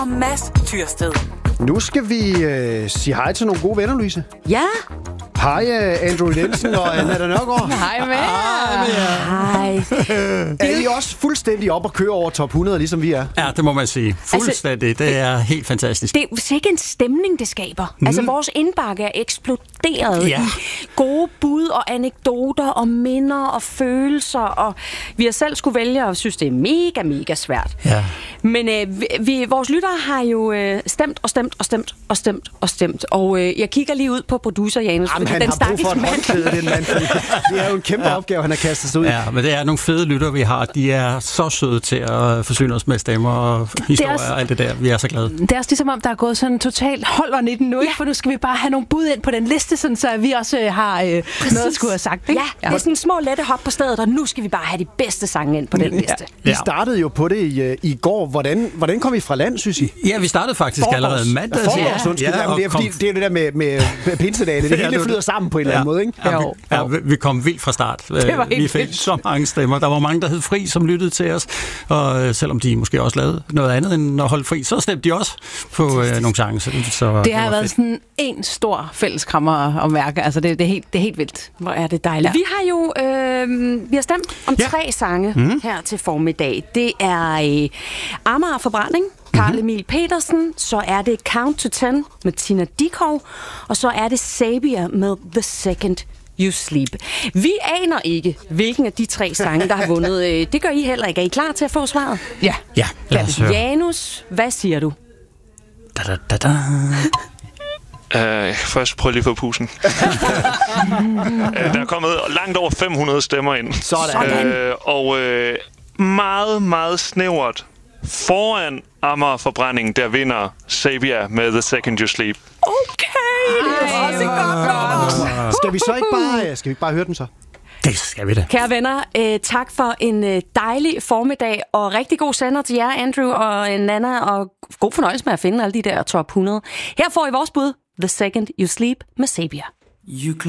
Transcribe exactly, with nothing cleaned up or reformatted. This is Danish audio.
Og Mads Tyrsted. Nu skal vi øh, sige hej til nogle gode venner, Louise. Ja. Hej, uh, Andrew Nielsen og Anna Nørgaard. Hej med Hej. Er I også fuldstændig op og køre over top hundrede, ligesom vi er? Ja, det må man sige. Fuldstændig. Altså, det er helt fantastisk. Det er sikkert en stemning, det skaber. Mm. Altså, vores indbakke er eksploderet ja. i gode bud og anekdoter og minder og følelser. Og vi har selv skulle vælge og synes, det er mega, mega svært. Ja. Men øh, vi, vores lyttere har jo øh, stemt og stemt og stemt og stemt og stemt. Og øh, jeg kigger lige ud på producer Janus. Jamen, han den har brug for et håndklæde, den mand. Det er jo en kæmpe ja. opgave, han har kastet sig ud. Ja, men det er nogle fede lyttere, vi har. De er så søde til at forsyne os med stemmer og historier også, og alt det der. Vi er så glade. Det er også ligesom om, der er gået sådan totalt holderen i den nu, ja. for nu skal vi bare have nogle bud ind på den liste, sådan, så vi også øh, har øh, noget at skulle have sagt. Ikke? Ja, ja, det er sådan små lette hop på stedet, og nu skal vi bare have de bedste sange ind på den liste. Ja. I startede jo på det i, i går. Hvordan, hvordan kom vi fra land, synes I? Ja, vi startede faktisk Forgårs. allerede mandag. Ja, ja. Ja, det, er, fordi, det er det der med, med pinsedagen. Det hele flyder sammen på en eller anden måde, ikke? Ja, vi, ja, vi kom vildt fra start. Vi fik vildt. så mange stemmer. Der var mange, der hed Fri, som lyttede til os. Og selvom de måske også lavede noget andet end at holde fri, så stemte de også på øh, nogle sange. Så, så det har været fedt. Sådan en stor fælleskrammer at mærke. Altså, det, det, er helt, det er helt vildt. Hvor er det dejligt. Ja. Vi har jo øh, vi har stemt om ja. tre sange mm. her til formiddag. Det er øh, Amager Forbrænding, Carl Emil Petersen, så er det Count to Ten med Tina Dickow, og så er det Sabia med The Second You Sleep. Vi aner ikke, hvilken af de tre sange, der har vundet. Det gør I heller ikke. Er I klar til at få svaret? Ja. Ja, lad os høre. Janus, hvad siger du? Da, da, da, da. Uh, først prøv lige på pusen. uh, der er kommet langt over fem hundrede stemmer ind. Sådan. Uh, og uh, meget, meget snævert foran Amager Forbrænding, der vinder Sabia med The Second You Sleep. Okay, det er også godt. Skal vi så ikke bare, skal vi ikke bare høre den så? Det skal vi da. Kære venner, øh, tak for en øh, dejlig formiddag, og rigtig god sender til jer, Andrew og Nana, og god fornøjelse med at finde alle de der top hundrede. Her får I vores bud, The Second You Sleep med Sabia.